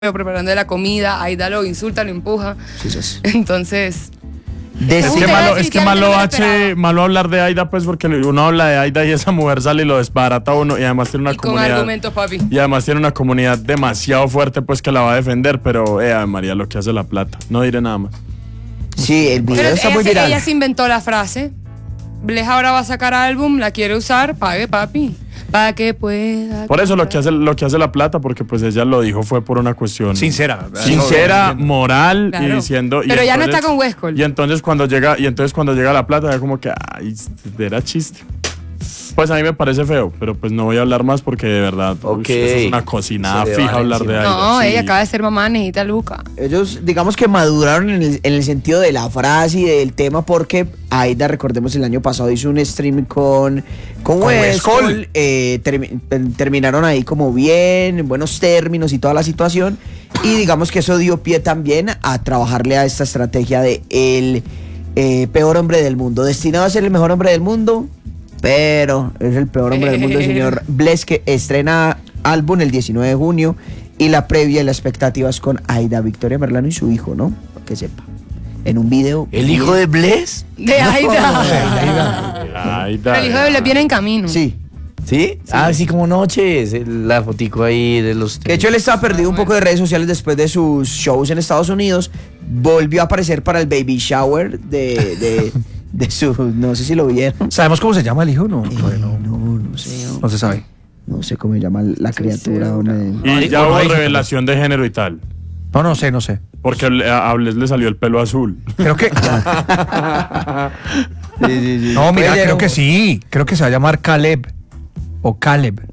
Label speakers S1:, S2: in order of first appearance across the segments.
S1: preparando la comida, Aida lo insulta, lo empuja.
S2: Sí.
S1: Entonces...
S3: Es que malo hablar de Aida, pues, porque uno habla de Aida y esa mujer sale y lo desbarata uno, y además tiene una comunidad.
S1: Con argumentos, papi.
S3: Y además tiene una comunidad demasiado fuerte, pues, que la va a defender, pero, María, lo que hace la plata. No diré nada más.
S2: Sí, el video está muy viral.
S1: Ella se inventó la frase. Bless ahora va a sacar álbum, la quiere usar, pague, papi. Para que pueda.
S3: Por eso lo que hace la plata, porque pues ella lo dijo fue por una cuestión
S4: sincera,
S3: moral,
S1: claro.
S3: Y diciendo.
S1: Pero ya no está con Westcol.
S3: Y entonces cuando llega la plata, ya como que era chiste. Pues a mí me parece feo, pero pues no voy a hablar más porque de verdad eso es una cocinada fija hablar de Aida.
S1: No, ella acaba de ser mamá, necesita Luca.
S2: Ellos, digamos que maduraron en el sentido de la frase y del tema, porque Aida, recordemos, el año pasado hizo un stream con Westcol. Terminaron ahí como bien, en buenos términos y toda la situación. Y digamos que eso dio pie también a trabajarle a esta estrategia de el peor hombre del mundo. Destinado a ser el mejor hombre del mundo, pero es el peor hombre del mundo, el señor Bless, que estrena álbum el 19 de junio y la previa y las expectativas con Aida, Victoria Merlano y su hijo, ¿no? Para que sepa. En un video.
S4: ¿El hijo de Bless?
S1: De Aida.
S3: Aida.
S1: El hijo de Bless viene en camino.
S2: Sí.
S4: ¿Sí? Sí, como noches. La fotico ahí de los...
S2: De hecho, él estaba perdido un poco de redes sociales después de sus shows en Estados Unidos. Volvió a aparecer para el baby shower de su... No sé si lo vieron.
S4: ¿Sabemos cómo se llama el hijo? No,
S2: no sé.
S4: no se sabe.
S2: No sé cómo se llama la criatura.
S3: Y ya hubo revelación de género y tal.
S4: No sé.
S3: Porque a Bless le salió el pelo azul.
S4: Creo que...
S2: Sí.
S4: No, mira, creo que sí. Creo que se va a llamar Caleb. O Caleb.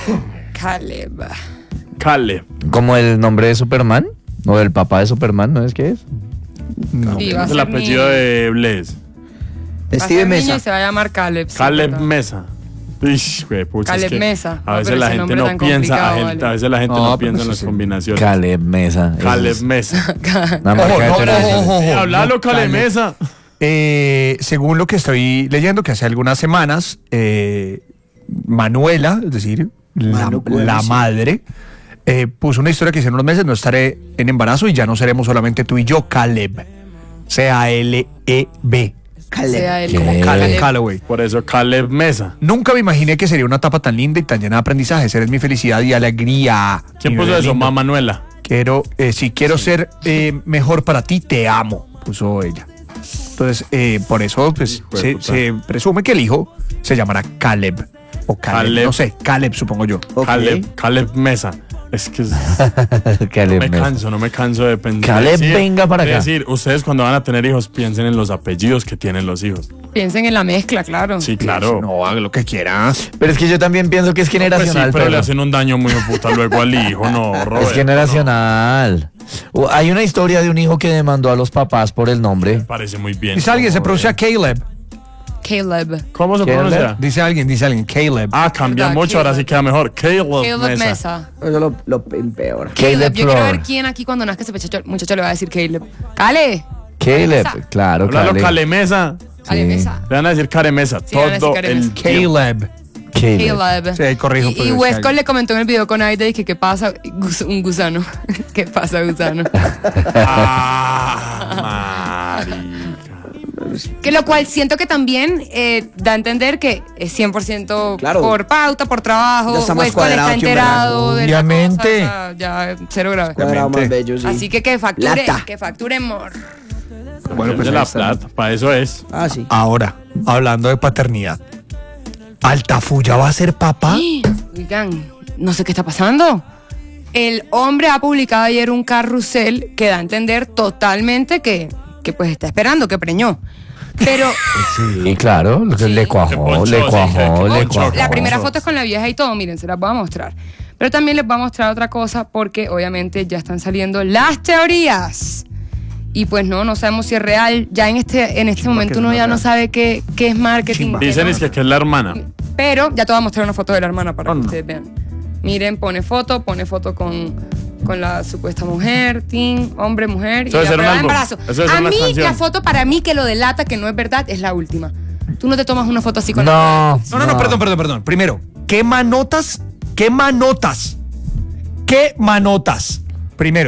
S3: Caleb.
S5: ¿Como el nombre de Superman? ¿O del papá de Superman? ¿No es qué es?
S4: No.
S1: Sí, va a
S3: Es
S1: ser
S3: el apellido
S1: niño.
S3: de Bless.
S2: Steven Mesa.
S1: Y se va a llamar Caleb.
S3: Caleb
S1: ¿verdad?
S3: Mesa.
S1: Caleb Mesa.
S3: A veces
S1: pero
S3: la
S1: ese
S3: gente
S1: nombre
S3: no
S1: tan
S3: piensa,
S1: complicado, vale.
S3: a veces la gente no piensa en las combinaciones.
S5: Caleb Mesa.
S3: Caleb Mesa.
S5: Una marca de teléfono.
S3: Háblalo, Caleb Mesa.
S4: Según lo que estoy leyendo, que hace algunas semanas, Manuela, es decir, la madre, puso una historia que dice: en unos meses no estaré en embarazo y ya no seremos solamente tú y yo, Caleb. C-A-L-E-B.
S2: Caleb.
S4: Como Caleb Calloway.
S3: Por eso Caleb Mesa.
S4: Nunca me imaginé que sería una etapa tan linda y tan llena de aprendizaje. Eres mi felicidad y alegría.
S3: ¿Quién
S4: Mi
S3: puso
S4: bebé
S3: eso?
S4: lindo.
S3: Mamá Manuela.
S4: Si quiero ser mejor para ti, te amo, puso ella. Entonces, por eso pues,
S3: Hijo de puta.
S4: se presume que el hijo se llamará Caleb. O Caleb, no sé, Caleb supongo yo.
S2: Ok.
S3: Caleb Mesa. Es que
S5: Caleb Mesa.
S3: no me canso de pensar.
S5: Caleb, venga para acá.
S3: Es decir, ustedes cuando van a tener hijos, piensen en los apellidos que tienen los hijos.
S1: Piensen en la mezcla, claro.
S3: Sí, claro.
S4: No, haga lo que quieras.
S5: Pero es que yo también pienso que es
S3: Pues sí,
S5: generacional.
S3: pero le
S5: Pedro.
S3: hacen un daño muy puta luego al hijo, no, Roberto.
S5: Es generacional. Hay una historia de un hijo que demandó a los papás por el nombre.
S3: Me parece muy bien.
S4: Dice alguien, se pronuncia Caleb.
S1: Caleb.
S3: ¿Cómo se
S5: Caleb.
S3: pronuncia?
S4: Dice alguien, Caleb.
S3: Cambió
S1: ¿Verdad?
S3: mucho, ahora sí queda mejor. Caleb
S1: Caleb
S3: Mesa.
S1: Mesa.
S2: Eso es lo peor.
S1: Caleb. Yo quiero
S5: Flor.
S1: ver quién aquí cuando nazca ese muchacho le va a decir Caleb. ¡Cale!
S5: Caleb,
S1: Mesa.
S5: claro,
S3: Háblalo,
S5: Caleb.
S3: Caleb Mesa.
S1: ¡Cale Mesa!
S3: Le van a decir Care Mesa.
S1: Sí, le van a decir
S3: Todo
S1: Care
S3: el
S1: Mesa.
S3: tiempo.
S4: Caleb.
S5: Caleb.
S4: Sí, ahí corrijo.
S1: Y Westcol le comentó en el video con Aida y que qué pasa, un gusano. ¿Qué pasa, gusano?
S3: Marica.
S1: Que lo cual siento que también da a entender que es 100%
S2: Claro.
S1: por pauta, por trabajo.
S2: Ya está más
S1: Westcol
S2: cuadrado
S1: está
S2: que un
S1: enterado de la
S5: Obviamente.
S1: cosa, o sea, ya cero grave.
S2: Cuadrado más bello, sí.
S1: Así que facture,
S2: Plata.
S1: que facture more.
S4: Bueno, pues
S3: de
S4: ahí
S3: la
S4: está.
S3: plata, para eso es.
S2: Ah, sí.
S4: Ahora, hablando de paternidad. ¿Altafulla va a ser papá?
S1: Oigan, no sé qué está pasando. El hombre ha publicado ayer un carrusel que da a entender totalmente que pues está esperando, que preñó. Pero
S5: Sí, claro,
S1: Sí.
S5: le cuajó.
S1: la primera foto es con la vieja y todo, miren, se las voy a mostrar. Pero también les voy a mostrar otra cosa porque obviamente ya están saliendo las teorías. Y pues no sabemos si es real. Ya en este momento uno ya no sabe qué es marketing. qué
S3: Dicen
S1: no.
S3: es que es la hermana.
S1: Pero ya te voy a mostrar una foto de la hermana para que
S3: no.
S1: ustedes vean. Miren, pone foto con la supuesta mujer, teen, hombre, mujer,
S3: Eso
S1: y
S3: debe
S1: la
S3: ser un
S1: prueba de
S3: álbum.
S1: embarazo.
S3: Eso debe ser
S1: A
S3: una
S1: mí,
S3: canción.
S1: la foto para mí que lo delata que no es verdad es la última. Tú no te tomas una foto así con
S5: No.
S4: No, perdón. Primero, ¿qué manotas? ¿Qué manotas? Primero,